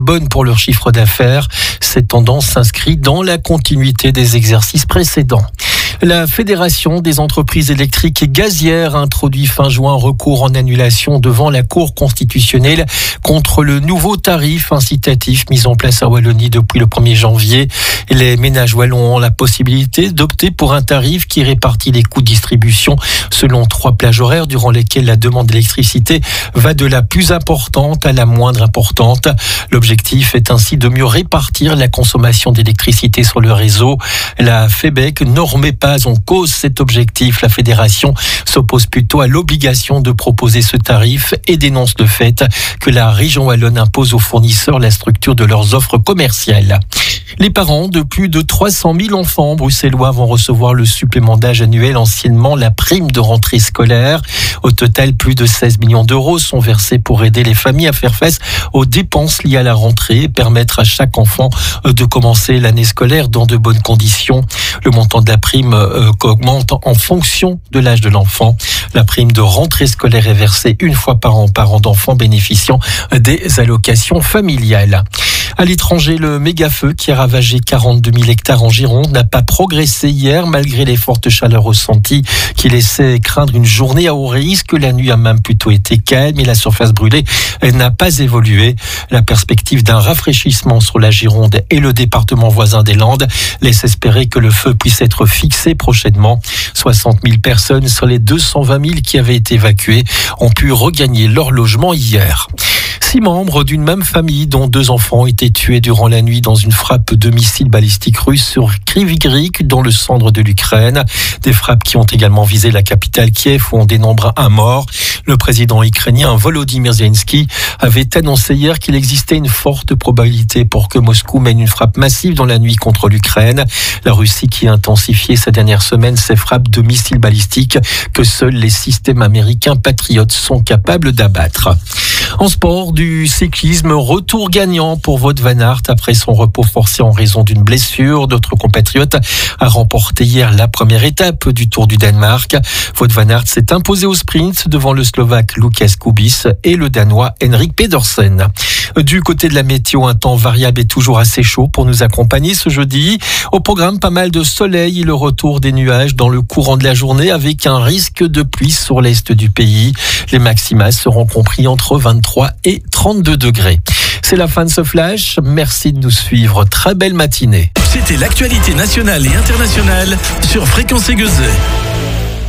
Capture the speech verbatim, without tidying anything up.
bonne pour leur chiffre d'affaires. Cette tendance s'inscrit dans la continuité des exercices précédents. La Fédération des entreprises électriques et gazières a introduit fin juin un recours en annulation devant la Cour constitutionnelle contre le nouveau tarif incitatif mis en place à Wallonie depuis le premier janvier. Les ménages wallons ont la possibilité d'opter pour un tarif qui répartit les coûts de distribution selon trois plages horaires durant lesquelles la demande d'électricité va de la plus importante à la moindre importante. L'objectif est ainsi de mieux répartir la consommation d'électricité sur le réseau. La FEBEC ne remet pas en cause cet objectif. La fédération s'oppose plutôt à l'obligation de proposer ce tarif et dénonce le fait que la région wallonne impose aux fournisseurs la structure de leurs offres commerciales. Les parents de plus de trois cent mille enfants bruxellois vont recevoir le supplément d'âge annuel, anciennement la prime de rentrée scolaire. Au total, plus de seize millions d'euros sont versés pour aider les familles à faire face aux dépenses liées à la rentrée et permettre à chaque enfant de commencer l'année scolaire dans de bonnes conditions. Le montant de la prime euh, augmente en fonction de l'âge de l'enfant. La prime de rentrée scolaire est versée une fois par an aux parents d'enfants bénéficiant des allocations familiales. À l'étranger, le méga-feu qui a ravagé quarante-deux mille hectares en Gironde n'a pas progressé hier malgré les fortes chaleurs ressenties qui laissaient craindre une journée à haut risque. La nuit a même plutôt été calme et la surface brûlée n'a pas évolué. La perspective d'un rafraîchissement sur la Gironde et le département voisin des Landes laisse espérer que le feu puisse être fixé prochainement. soixante mille personnes sur les deux cent vingt mille qui avaient été évacuées ont pu regagner leur logement hier. Six membres d'une même famille, dont deux enfants, ont été tués durant la nuit dans une frappe de missiles balistiques russes sur Kryvyi-Rih, dans le centre de l'Ukraine. Des frappes qui ont également visé la capitale Kiev, où on dénombre un mort. Le président ukrainien Volodymyr Zelensky avait annoncé hier qu'il existait une forte probabilité pour que Moscou mène une frappe massive dans la nuit contre l'Ukraine. La Russie qui a intensifié ces dernières semaines ses frappes de missiles balistiques que seuls les systèmes américains Patriot sont capables d'abattre. En sport, du cyclisme, retour gagnant pour Wout van Aert après son repos forcé en raison d'une blessure. Notre compatriote a remporté hier la première étape du Tour du Danemark. Wout van Aert s'est imposé au sprint devant le Slovaque Lukas Kubis et le Danois Henrik Pedersen. Du côté de la météo, un temps variable et toujours assez chaud pour nous accompagner ce jeudi. Au programme, pas mal de soleil et le retour des nuages dans le courant de la journée avec un risque de pluie sur l'est du pays. Les maxima seront compris entre vingt-trois et trente-deux degrés. C'est la fin de ce flash. Merci de nous suivre. Très belle matinée. C'était l'actualité nationale et internationale sur Fréquence Aiguezet.